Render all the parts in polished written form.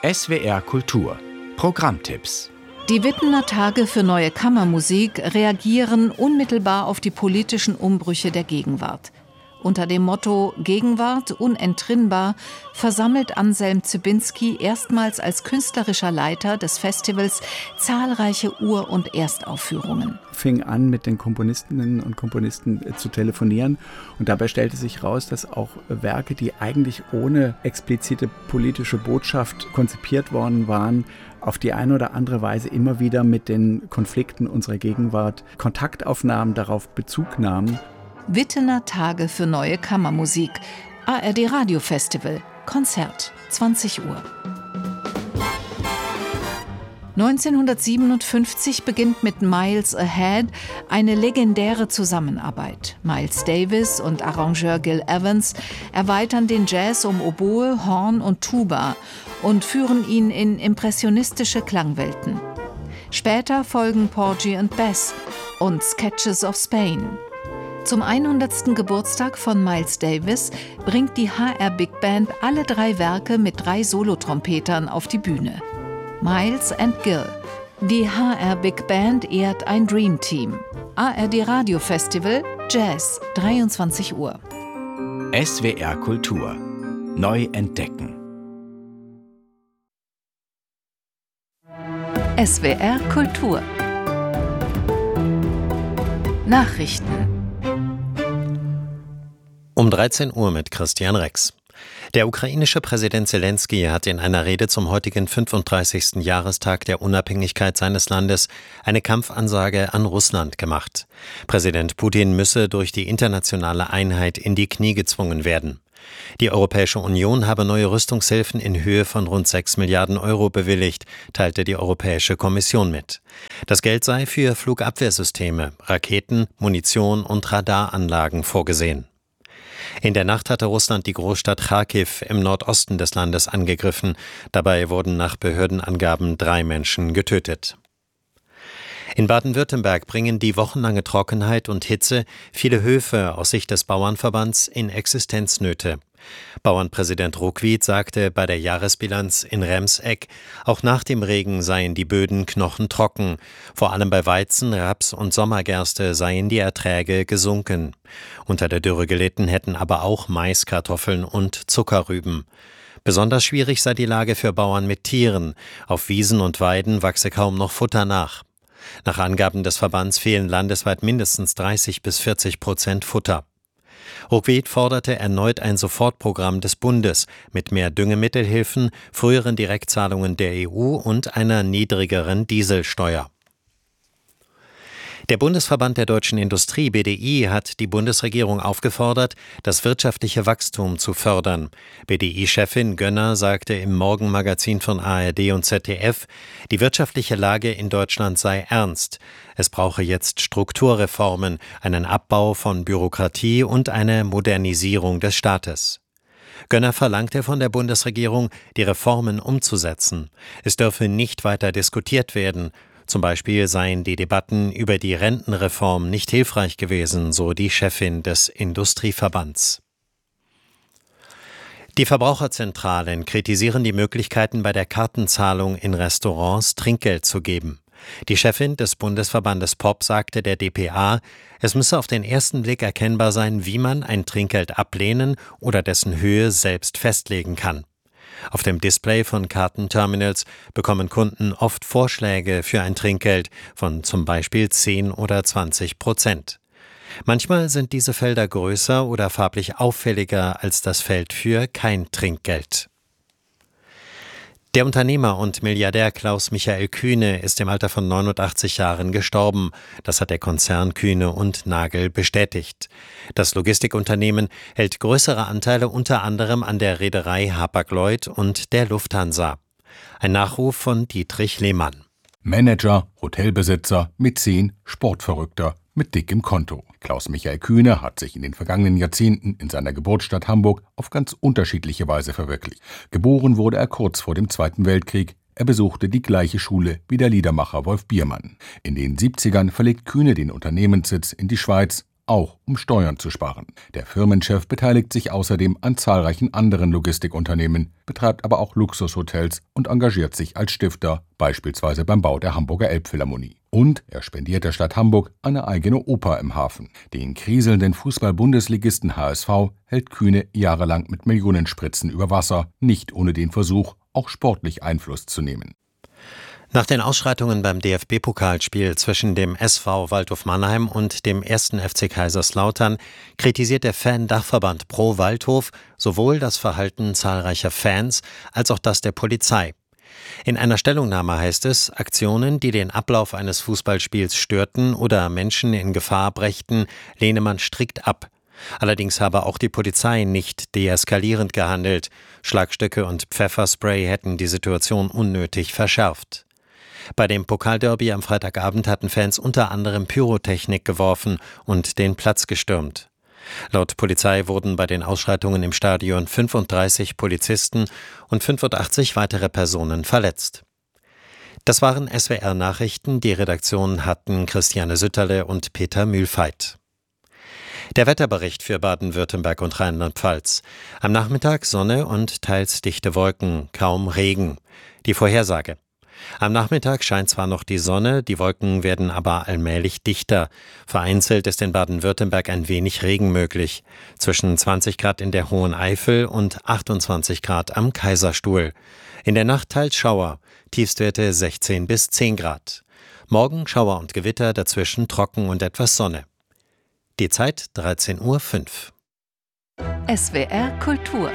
SWR Kultur Programmtipps. Die Wittener Tage für neue Kammermusik reagieren unmittelbar auf die politischen Umbrüche der Gegenwart. Unter dem Motto »Gegenwart unentrinnbar« versammelt Anselm Zybinski erstmals als künstlerischer Leiter des Festivals zahlreiche Ur- und Erstaufführungen. Fing an, mit den Komponistinnen und Komponisten zu telefonieren, und dabei stellte sich raus, dass auch Werke, die eigentlich ohne explizite politische Botschaft konzipiert worden waren, auf die eine oder andere Weise immer wieder mit den Konflikten unserer Gegenwart Kontakt aufnahmen, darauf Bezug nahmen. Wittener Tage für neue Kammermusik. ARD Radio Festival. Konzert. 20 Uhr. 1957 beginnt mit Miles Ahead eine legendäre Zusammenarbeit. Miles Davis und Arrangeur Gil Evans erweitern den Jazz um Oboe, Horn und Tuba und führen ihn in impressionistische Klangwelten. Später folgen Porgy and Bess und Sketches of Spain. Zum 100. Geburtstag von Miles Davis bringt die HR Big Band alle 3 Werke mit 3 Solotrompetern auf die Bühne. Miles and Gil. Die HR Big Band ehrt ein Dream Team. ARD Radio Festival Jazz, 23 Uhr. SWR Kultur neu entdecken. SWR Kultur Nachrichten um 13 Uhr mit Christian Rex. Der ukrainische Präsident Zelensky hat in einer Rede zum heutigen 35. Jahrestag der Unabhängigkeit seines Landes eine Kampfansage an Russland gemacht. Präsident Putin müsse durch die internationale Einheit in die Knie gezwungen werden. Die Europäische Union habe neue Rüstungshilfen in Höhe von rund 6 Milliarden Euro bewilligt, teilte die Europäische Kommission mit. Das Geld sei für Flugabwehrsysteme, Raketen, Munition und Radaranlagen vorgesehen. In der Nacht hatte Russland die Großstadt Charkiw im Nordosten des Landes angegriffen. Dabei wurden nach Behördenangaben 3 Menschen getötet. In Baden-Württemberg bringen die wochenlange Trockenheit und Hitze viele Höfe aus Sicht des Bauernverbands in Existenznöte. Bauernpräsident Ruckwied sagte bei der Jahresbilanz in Remseck, auch nach dem Regen seien die Böden knochentrocken. Vor allem bei Weizen, Raps und Sommergerste seien die Erträge gesunken. Unter der Dürre gelitten hätten aber auch Mais, Kartoffeln und Zuckerrüben. Besonders schwierig sei die Lage für Bauern mit Tieren. Auf Wiesen und Weiden wachse kaum noch Futter nach. Nach Angaben des Verbands fehlen landesweit mindestens 30-40% Futter. Ruckwied forderte erneut ein Sofortprogramm des Bundes mit mehr Düngemittelhilfen, früheren Direktzahlungen der EU und einer niedrigeren Dieselsteuer. Der Bundesverband der deutschen Industrie, BDI, hat die Bundesregierung aufgefordert, das wirtschaftliche Wachstum zu fördern. BDI-Chefin Gönner sagte im Morgenmagazin von ARD und ZDF, die wirtschaftliche Lage in Deutschland sei ernst. Es brauche jetzt Strukturreformen, einen Abbau von Bürokratie und eine Modernisierung des Staates. Gönner verlangte von der Bundesregierung, die Reformen umzusetzen. Es dürfe nicht weiter diskutiert werden. Zum Beispiel seien die Debatten über die Rentenreform nicht hilfreich gewesen, so die Chefin des Industrieverbands. Die Verbraucherzentralen kritisieren die Möglichkeiten, bei der Kartenzahlung in Restaurants Trinkgeld zu geben. Die Chefin des Bundesverbandes POP sagte der dpa, es müsse auf den ersten Blick erkennbar sein, wie man ein Trinkgeld ablehnen oder dessen Höhe selbst festlegen kann. Auf dem Display von Kartenterminals bekommen Kunden oft Vorschläge für ein Trinkgeld von zum Beispiel 10 oder 20%. Manchmal sind diese Felder größer oder farblich auffälliger als das Feld für kein Trinkgeld. Der Unternehmer und Milliardär Klaus-Michael Kühne ist im Alter von 89 Jahren gestorben. Das hat der Konzern Kühne und Nagel bestätigt. Das Logistikunternehmen hält größere Anteile unter anderem an der Reederei Hapag-Lloyd und der Lufthansa. Ein Nachruf von Dietrich Lehmann. Manager, Hotelbesitzer, Mäzen, Sportverrückter mit dickem Konto. Klaus-Michael Kühne hat sich in den vergangenen Jahrzehnten in seiner Geburtsstadt Hamburg auf ganz unterschiedliche Weise verwirklicht. Geboren wurde er kurz vor dem Zweiten Weltkrieg. Er besuchte die gleiche Schule wie der Liedermacher Wolf Biermann. In den 70ern verlegt Kühne den Unternehmenssitz in die Schweiz. auch um Steuern zu sparen. Der Firmenchef beteiligt sich außerdem an zahlreichen anderen Logistikunternehmen, betreibt aber auch Luxushotels und engagiert sich als Stifter, beispielsweise beim Bau der Hamburger Elbphilharmonie. Und er spendiert der Stadt Hamburg eine eigene Oper im Hafen. Den kriselnden Fußball-Bundesligisten HSV hält Kühne jahrelang mit Millionenspritzen über Wasser, nicht ohne den Versuch, auch sportlich Einfluss zu nehmen. Nach den Ausschreitungen beim DFB-Pokalspiel zwischen dem SV Waldhof Mannheim und dem 1. FC Kaiserslautern kritisiert der Fan-Dachverband Pro Waldhof sowohl das Verhalten zahlreicher Fans als auch das der Polizei. In einer Stellungnahme heißt es, Aktionen, die den Ablauf eines Fußballspiels störten oder Menschen in Gefahr brächten, lehne man strikt ab. Allerdings habe auch die Polizei nicht deeskalierend gehandelt. Schlagstöcke und Pfefferspray hätten die Situation unnötig verschärft. Bei dem Pokalderby am Freitagabend hatten Fans unter anderem Pyrotechnik geworfen und den Platz gestürmt. Laut Polizei wurden bei den Ausschreitungen im Stadion 35 Polizisten und 85 weitere Personen verletzt. Das waren SWR-Nachrichten. Die Redaktion hatten Christiane Sütterle und Peter Mühlfeit. Der Wetterbericht für Baden-Württemberg und Rheinland-Pfalz. Am Nachmittag Sonne und teils dichte Wolken, kaum Regen. Die Vorhersage. Am Nachmittag scheint zwar noch die Sonne, die Wolken werden aber allmählich dichter. Vereinzelt ist in Baden-Württemberg ein wenig Regen möglich. Zwischen 20 Grad in der Hohen Eifel und 28 Grad am Kaiserstuhl. In der Nacht teils Schauer, Tiefstwerte 16 bis 10 Grad. Morgen Schauer und Gewitter, dazwischen trocken und etwas Sonne. Die Zeit 13:05 Uhr. SWR Kultur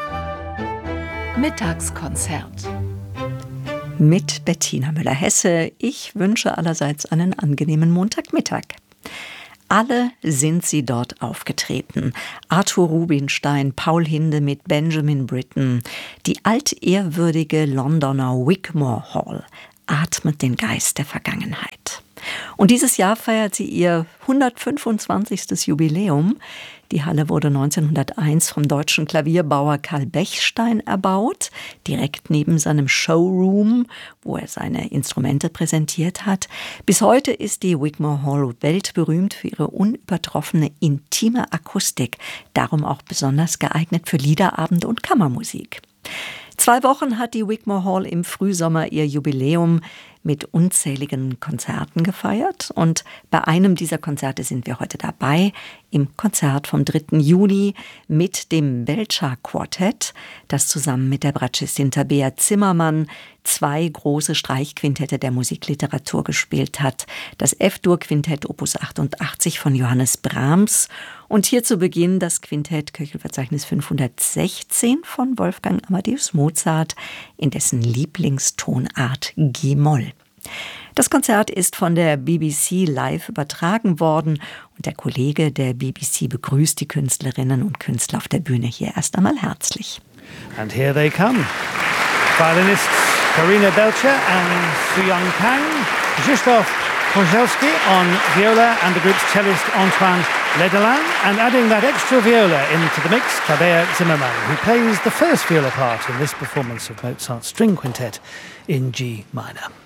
Mittagskonzert mit Bettina Müller-Hesse. Ich wünsche allerseits einen angenehmen Montagmittag. Alle sind sie dort aufgetreten. Arthur Rubinstein, Paul Hindemith, Benjamin Britten. Die altehrwürdige Londoner Wigmore Hall atmet den Geist der Vergangenheit. Und dieses Jahr feiert sie ihr 125. Jubiläum. Die Halle wurde 1901 vom deutschen Klavierbauer Karl Bechstein erbaut, direkt neben seinem Showroom, wo er seine Instrumente präsentiert hat. Bis heute ist die Wigmore Hall weltberühmt für ihre unübertroffene, intime Akustik, darum auch besonders geeignet für Liederabend und Kammermusik. 2 Wochen hat die Wigmore Hall im Frühsommer ihr Jubiläum mit unzähligen Konzerten gefeiert. Und bei einem dieser Konzerte sind wir heute dabei, im Konzert vom 3. Juni mit dem Belcher Quartett, das zusammen mit der Bratschistin Tabea Zimmermann 2 große Streichquintette der Musikliteratur gespielt hat. Das F-Dur-Quintett Opus 88 von Johannes Brahms und hier zu Beginn das Quintett Köchelverzeichnis 516 von Wolfgang Amadeus Mozart in dessen Lieblingstonart G-Moll. Das Konzert ist von der BBC live übertragen worden und der Kollege der BBC begrüßt die Künstlerinnen und Künstler auf der Bühne hier erst einmal herzlich. And here they come. Violinists Karina Belcher and Suyang Kang, Krzysztof Kozelski on viola and the group's cellist Antoine Lederland, and adding that extra viola into the mix, Tabea Zimmermann, who plays the first viola part in this performance of Mozart's string quintet in G minor.